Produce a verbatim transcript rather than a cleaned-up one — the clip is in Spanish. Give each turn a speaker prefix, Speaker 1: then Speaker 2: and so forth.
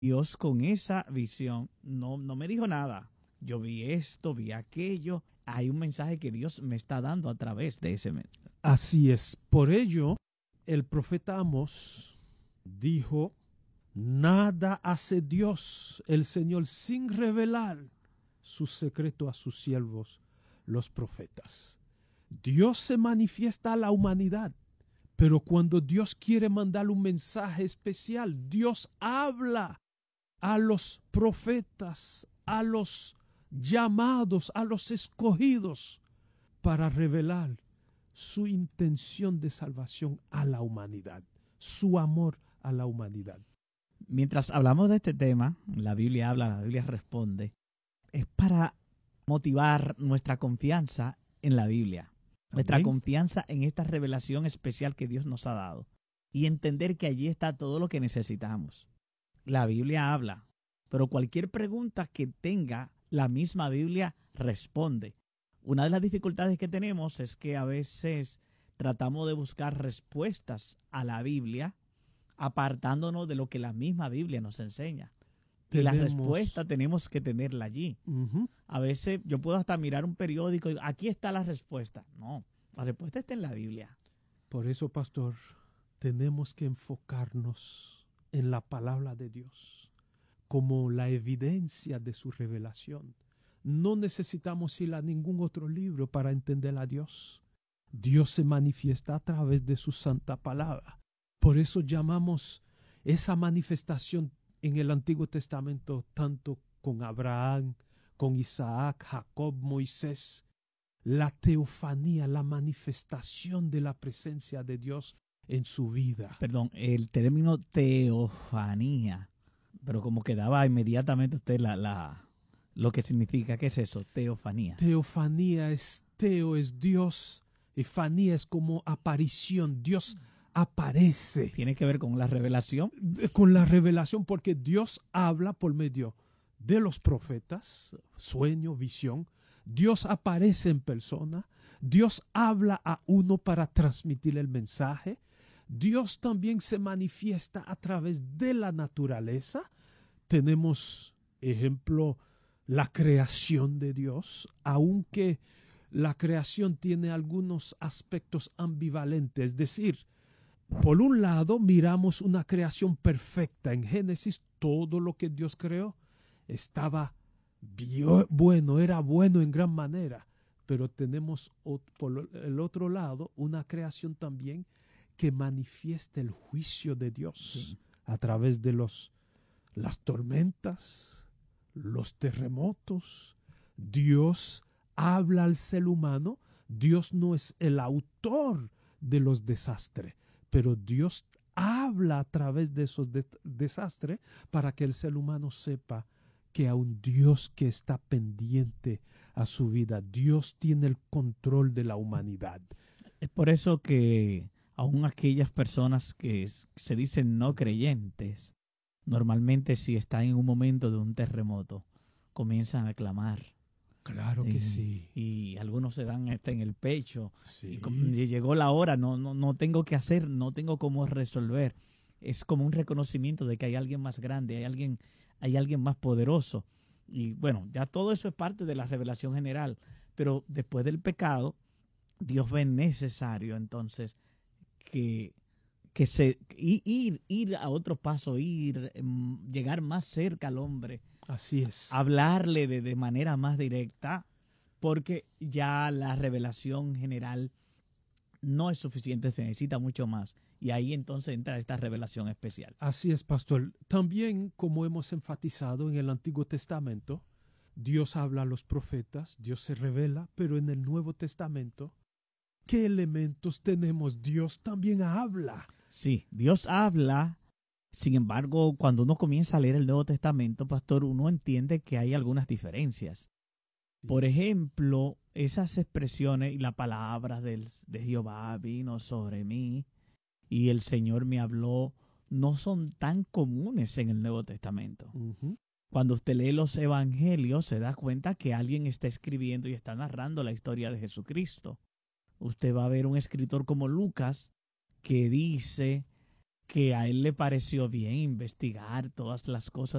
Speaker 1: Dios con esa visión no, no me dijo nada. Yo vi esto, vi aquello. Hay un mensaje que Dios me está dando a través de ese mensaje.
Speaker 2: Así es. Por ello, el profeta Amós dijo, nada hace Dios, el Señor, sin revelar su secreto a sus siervos, los profetas. Dios se manifiesta a la humanidad, pero cuando Dios quiere mandar un mensaje especial, Dios habla a los profetas, a los llamados, a los escogidos, para revelar su intención de salvación a la humanidad, su amor a la humanidad.
Speaker 1: Mientras hablamos de este tema, la Biblia habla, la Biblia responde, es para motivar nuestra confianza en la Biblia, nuestra
Speaker 2: Amén.
Speaker 1: confianza en esta revelación especial que Dios nos ha dado y entender que allí está todo lo que necesitamos. La Biblia habla, pero cualquier pregunta que tenga, la misma Biblia responde. Una de las dificultades que tenemos es que a veces tratamos de buscar respuestas a la Biblia apartándonos de lo que la misma Biblia nos enseña. Y la
Speaker 2: Tenemos-
Speaker 1: respuesta tenemos que tenerla allí.
Speaker 2: Ujú.
Speaker 1: A veces yo puedo hasta mirar un periódico y aquí está la respuesta. No, la respuesta está en la Biblia.
Speaker 2: Por eso, pastor, tenemos que enfocarnos en la palabra de Dios como la evidencia de su revelación. No necesitamos ir a ningún otro libro para entender a Dios. Dios se manifiesta a través de su santa palabra. Por eso llamamos esa manifestación en el Antiguo Testamento tanto con Abraham, con Isaac, Jacob, Moisés, la teofanía, la manifestación de la presencia de Dios en su vida.
Speaker 1: Perdón, el término teofanía, pero como que daba inmediatamente usted la, la, lo que significa. ¿Qué es eso? Teofanía.
Speaker 2: Teofanía es teo, es Dios, y fanía es como aparición. Dios aparece
Speaker 1: Tiene que ver con la revelación.
Speaker 2: con la revelación, porque Dios habla por medio de los profetas, sueño, visión. Dios aparece en persona. Dios habla a uno para transmitir el mensaje. Dios también se manifiesta a través de la naturaleza. Tenemos, ejemplo, la creación de Dios, aunque la creación tiene algunos aspectos ambivalentes, es decir, por un lado, miramos una creación perfecta. En Génesis, todo lo que Dios creó estaba bio- bueno, era bueno en gran manera. Pero tenemos ot- por el otro lado una creación también que manifiesta el juicio de Dios
Speaker 1: Sí.
Speaker 2: a través de los, las tormentas, los terremotos. Dios habla al ser humano. Dios no es el autor de los desastres, pero Dios habla a través de esos de- desastres para que el ser humano sepa que a un Dios que está pendiente a su vida. Dios tiene el control de la humanidad.
Speaker 1: Es por eso que aún aquellas personas que s- se dicen no creyentes, normalmente si están en un momento de un terremoto, comienzan a clamar.
Speaker 2: Claro que
Speaker 1: y,
Speaker 2: sí.
Speaker 1: y algunos se dan hasta en el pecho.
Speaker 2: Sí.
Speaker 1: Y como ya llegó la hora, no, no, no tengo que hacer, no tengo cómo resolver. Es como un reconocimiento de que hay alguien más grande, hay alguien, hay alguien más poderoso. Y bueno, ya todo eso es parte de la revelación general. Pero después del pecado, Dios ve necesario entonces que, que se i- ir, ir a otro paso, ir, em, llegar más cerca al hombre,
Speaker 2: Así es.
Speaker 1: hablarle de, de manera más directa, porque ya la revelación general no es suficiente, se necesita mucho más. Y ahí entonces entra esta revelación especial.
Speaker 2: Así es, pastor. También, como hemos enfatizado en el Antiguo Testamento, Dios habla a los profetas, Dios se revela, pero en el Nuevo Testamento, ¿qué elementos tenemos? Dios también habla.
Speaker 1: Sí, Dios habla. Sin embargo, cuando uno comienza a leer el Nuevo Testamento, pastor, uno entiende que hay algunas diferencias. Por
Speaker 2: Yes.
Speaker 1: ejemplo, esas expresiones y la palabra del, de Jehová vino sobre mí y el Señor me habló, no son tan comunes en el Nuevo Testamento.
Speaker 2: Ujú.
Speaker 1: Cuando usted lee los evangelios, se da cuenta que alguien está escribiendo y está narrando la historia de Jesucristo. Usted va a ver un escritor como Lucas que dice que a él le pareció bien investigar todas las cosas